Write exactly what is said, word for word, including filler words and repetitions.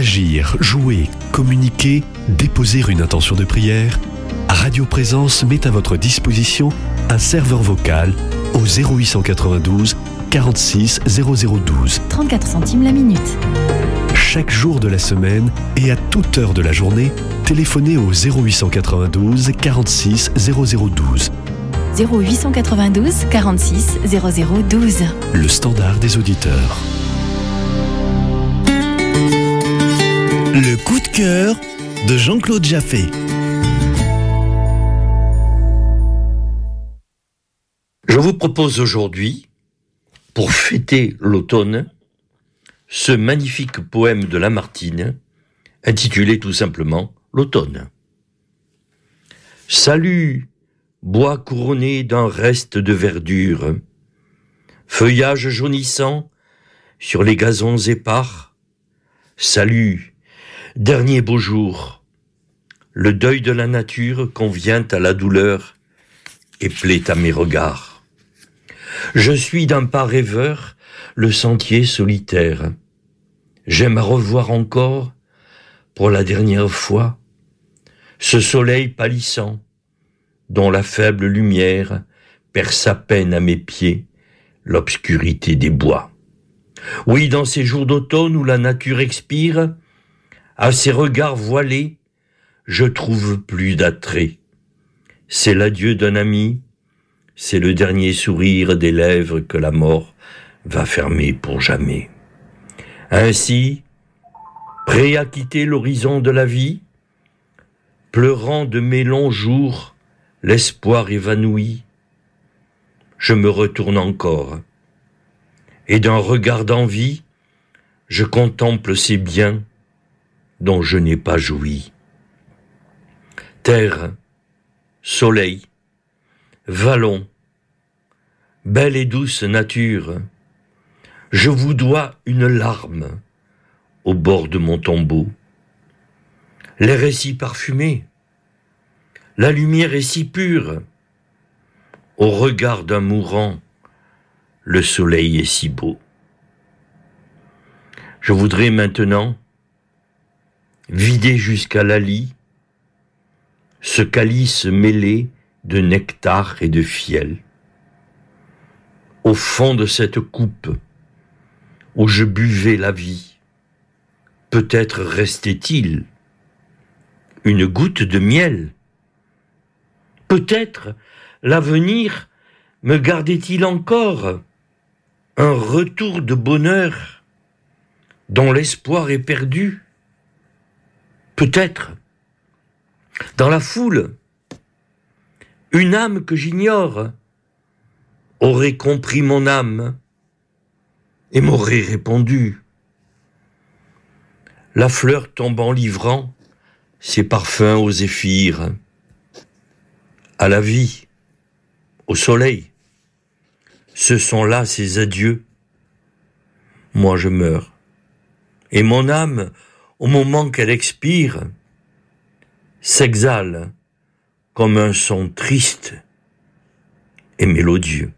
Réagir, jouer, communiquer, déposer une intention de prière, Radio Présence met à votre disposition un serveur vocal au zéro huit cent quatre-vingt-douze quarante-six zéro zéro douze. trente-quatre centimes la minute. Chaque jour de la semaine et à toute heure de la journée, téléphonez au zéro huit cent quatre-vingt-douze quarante-six zéro zéro douze. zéro huit cent quatre-vingt-douze quarante-six zéro zéro douze. Le standard des auditeurs. Le coup de cœur de Jean-Claude Jaffé. Je vous propose aujourd'hui, pour fêter l'automne, ce magnifique poème de Lamartine, intitulé tout simplement « L'automne ». Salut, bois couronné d'un reste de verdure, feuillage jaunissant sur les gazons épars. Salut, dernier beau jour, le deuil de la nature convient à la douleur et plaît à mes regards. Je suis d'un pas rêveur le sentier solitaire. J'aime à revoir encore, pour la dernière fois, ce soleil pâlissant, dont la faible lumière perce à peine à mes pieds l'obscurité des bois. Oui, dans ces jours d'automne où la nature expire, à ses regards voilés, je trouve plus d'attrait. C'est l'adieu d'un ami, c'est le dernier sourire des lèvres que la mort va fermer pour jamais. Ainsi, prêt à quitter l'horizon de la vie, pleurant de mes longs jours, l'espoir évanoui, je me retourne encore, et d'un regard d'envie, je contemple ces biens dont je n'ai pas joui. Terre, soleil, vallon, belle et douce nature, je vous dois une larme au bord de mon tombeau. L'air est si parfumé, la lumière est si pure, au regard d'un mourant, le soleil est si beau. Je voudrais maintenant vider jusqu'à la lie ce calice mêlé de nectar et de fiel. Au fond de cette coupe où je buvais la vie, peut-être restait-il une goutte de miel. Peut-être l'avenir me gardait-il encore un retour de bonheur dont l'espoir est perdu. Peut-être, dans la foule, une âme que j'ignore aurait compris mon âme et m'aurait répondu. La fleur tombe en livrant ses parfums aux zéphyrs, à la vie, au soleil. Ce sont là ses adieux. Moi je meurs. Et mon âme, au moment qu'elle expire, s'exhale comme un son triste et mélodieux.